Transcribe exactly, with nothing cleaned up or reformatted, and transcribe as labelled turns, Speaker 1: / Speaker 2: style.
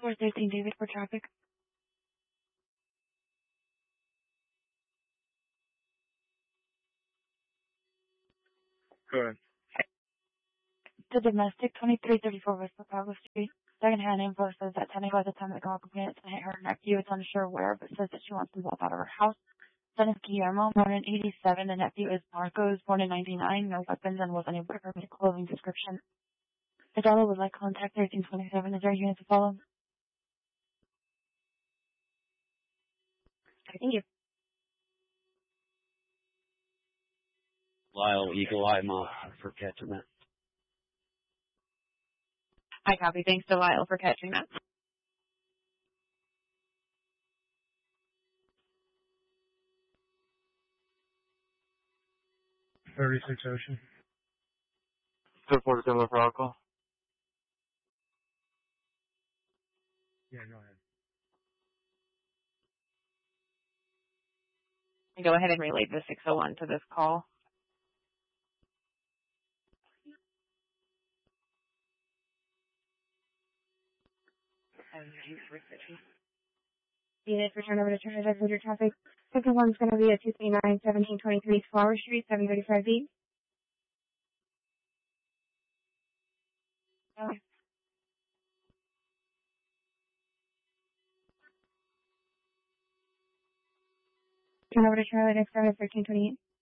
Speaker 1: four thirteen, David, for traffic.
Speaker 2: Go ahead.
Speaker 1: The domestic, twenty-three thirty-four West Chicago Street. Secondhand info says that technically at the time the dog complained to hit her nephew. It's unsure where, but says that she wants to walk out of her house. Son is Guillermo, born in eighty-seven. The nephew is Marcos, born in ninety-nine. No weapons and was unable to permit a clothing description. The daughter would like contact thirteen twenty-seven. Is there a unit to follow? Thank you.
Speaker 3: Lyle, Eagle Eye Moth for catching that.
Speaker 1: I copy. Thanks to Lyle for catching that.
Speaker 2: thirty-six Ocean.
Speaker 4: Two forty-seven for alcohol.
Speaker 2: Yeah, go ahead.
Speaker 1: Go ahead and relay the six oh one to this call. Units return over to Trinidad Major Traffic. Second one's going to be at two three nine, seventeen twenty-three Flower Street, seven thirty-five B. Okay. Turn over to Charlie, next time is thirteen twenty-eight.